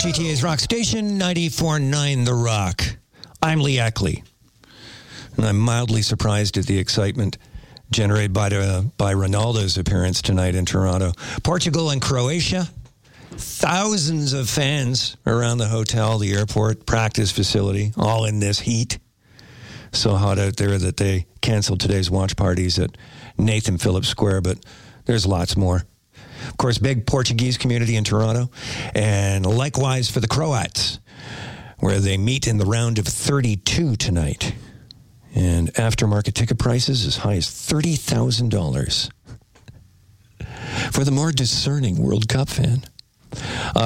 GTA's Rock Station, 94.9 The Rock. I'm Lee Ackley, and I'm mildly surprised at the excitement generated by Ronaldo's appearance tonight in Toronto. Portugal and Croatia, thousands of fans around the hotel, the airport, practice facility, all in this heat. So hot out there that they canceled today's watch parties at Nathan Phillips Square, but there's lots more. Of course, big Portuguese community in Toronto, and likewise for the Croats, where they meet in the round of 32 tonight. And aftermarket ticket prices as high as $30,000 for the more discerning World Cup fan.